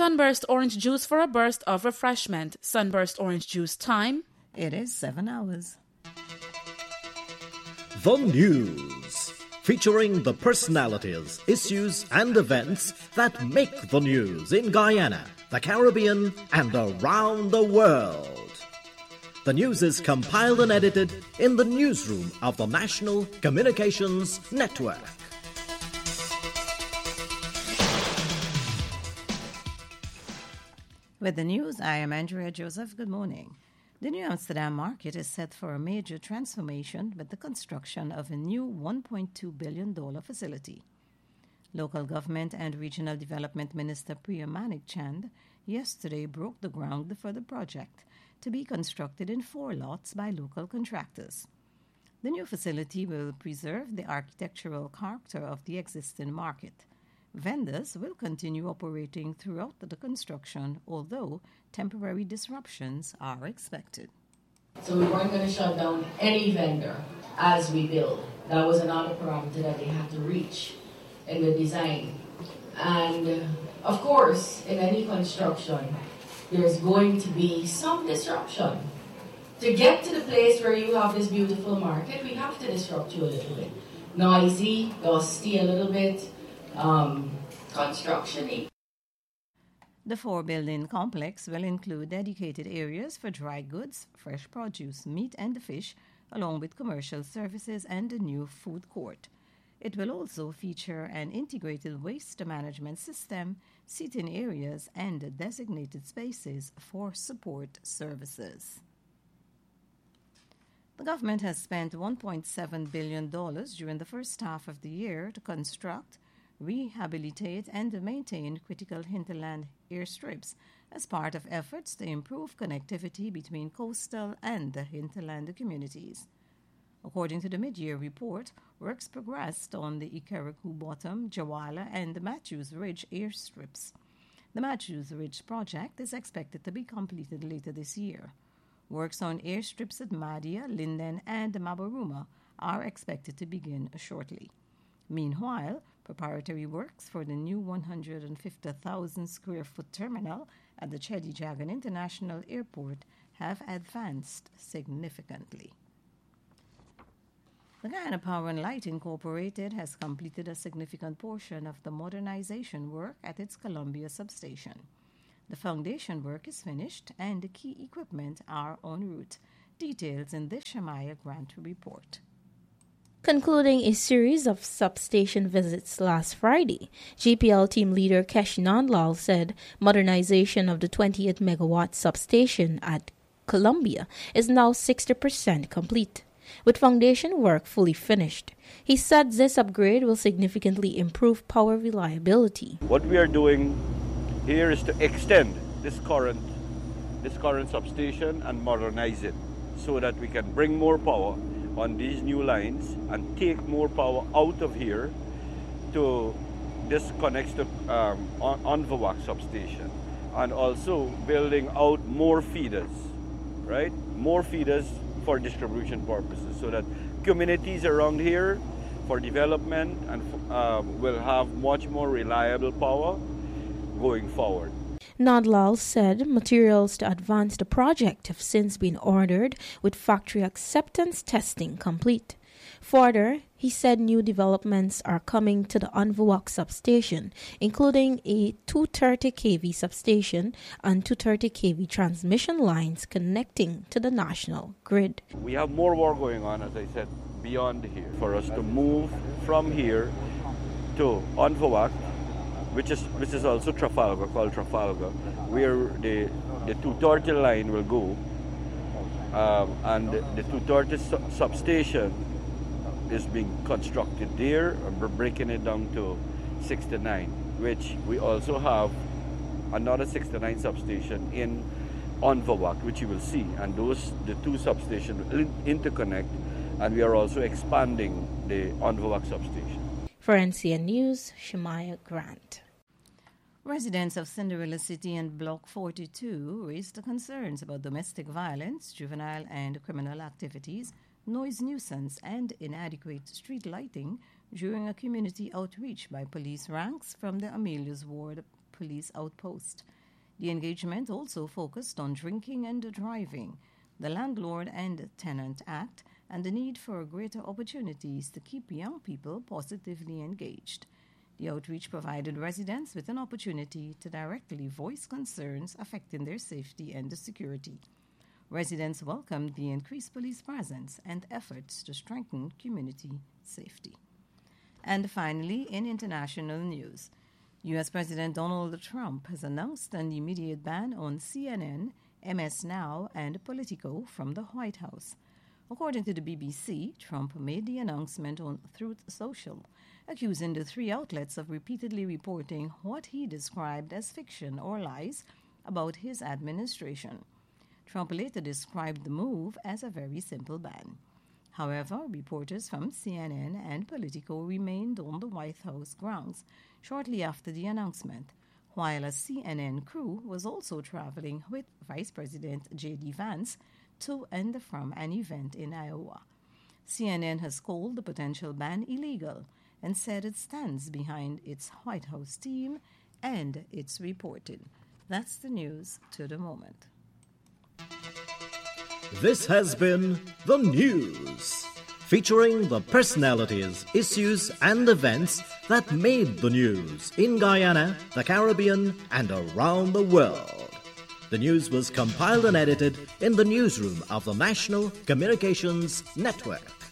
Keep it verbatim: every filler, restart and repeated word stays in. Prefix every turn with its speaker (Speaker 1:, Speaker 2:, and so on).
Speaker 1: Sunburst orange juice for a burst of refreshment. Sunburst orange juice time.
Speaker 2: It is seven hours.
Speaker 3: The News, featuring the personalities, issues and events that make the news in Guyana, the Caribbean and around the world. The news is compiled and edited in the newsroom of the National Communications Network.
Speaker 2: With the news, I am Andrea Joseph. Good morning. The New Amsterdam market is set for a major transformation with the construction of a new one point two billion dollars facility. Local Government and Regional Development Minister Priya Manik Chand yesterday broke the ground for the project, to be constructed in four lots by local contractors. The new facility will preserve the architectural character of the existing market. Vendors will continue operating throughout the construction, although temporary disruptions are expected.
Speaker 4: So we weren't going to shut down any vendor as we build. That was another parameter that they had to reach in the design. And uh, of course, in any construction, there's going to be some disruption. To get to the place where you have this beautiful market, we have to disrupt you a little bit. Noisy, dusty a little bit, um, construction-y.
Speaker 2: The four-building complex will include dedicated areas for dry goods, fresh produce, meat and fish, along with commercial services and a new food court. It will also feature an integrated waste management system, seating areas, and designated spaces for support services. The government has spent one point seven billion dollars during the first half of the year to construct, rehabilitate, and maintain critical hinterland airstrips as part of efforts to improve connectivity between coastal and hinterland communities. According to the mid-year report, works progressed on the Ikaraku Bottom, Jawala, and the Matthews Ridge airstrips. The Matthews Ridge project is expected to be completed later this year. Works on airstrips at Madia, Linden, and Mabaruma are expected to begin shortly. Meanwhile, preparatory works for the new one hundred fifty thousand square foot terminal at the Cheddi Jagan International Airport have advanced significantly. The Guyana Power and Light Incorporated has completed a significant portion of the modernization work at its Columbia substation. The foundation work is finished and the key equipment are en route. Details in this Shemaiah Grant report.
Speaker 5: Concluding a series of substation visits last Friday, G P L team leader Kesh Nandlal said modernization of the twenty-eight megawatt substation at Columbia is now sixty percent complete, with foundation work fully finished. He said this upgrade will significantly improve power reliability.
Speaker 6: What we are doing here is to extend this current, this current substation and modernize it so that we can bring more power on these new lines and take more power out of here to this connects to um, on Anvawak substation, and also building out more feeders, right? More feeders for distribution purposes so that communities around here for development and uh, will have much more reliable power going forward.
Speaker 5: Nandlal said materials to advance the project have since been ordered, with factory acceptance testing complete. Further, he said new developments are coming to the Anvawak substation, including a two hundred thirty kilovolt substation and two hundred thirty kilovolt transmission lines connecting to the national grid.
Speaker 6: We have more work going on, as I said, beyond here, for us to move from here to Anvawak, which is which is also Trafalgar, called Trafalgar, where the the two thirty line will go, um, and the, the two thirty su- substation is being constructed there, and we're breaking it down to sixty-nine, which we also have another sixty-nine substation in Anvawak, which you will see, and those the two substations will interconnect, and we are also expanding the Anvawak substation.
Speaker 5: For N C N News, Shemaiah Grant.
Speaker 2: Residents of Cinderella City and Block forty-two raised concerns about domestic violence, juvenile and criminal activities, noise nuisance, and inadequate street lighting during a community outreach by police ranks from the Amelia's Ward Police Outpost. The engagement also focused on drinking and driving, the Landlord and Tenant Act, and the need for greater opportunities to keep young people positively engaged. The outreach provided residents with an opportunity to directly voice concerns affecting their safety and security. Residents welcomed the increased police presence and efforts to strengthen community safety. And finally, in international news, U S President Donald Trump has announced an immediate ban on C N N, M S Now, and Politico from the White House. According to the B B C, Trump made the announcement on Truth Social, accusing the three outlets of repeatedly reporting what he described as fiction or lies about his administration. Trump later described the move as a very simple ban. However, reporters from C N N and Politico remained on the White House grounds shortly after the announcement, while a C N N crew was also traveling with Vice President J D Vance to and from an event in Iowa. C N N has called the potential ban illegal and said it stands behind its White House team and its reporting. That's the news to the moment.
Speaker 3: This has been The News, featuring the personalities, issues, and events that made the news in Guyana, the Caribbean, and around the world. The news was compiled and edited in the newsroom of the National Communications Network.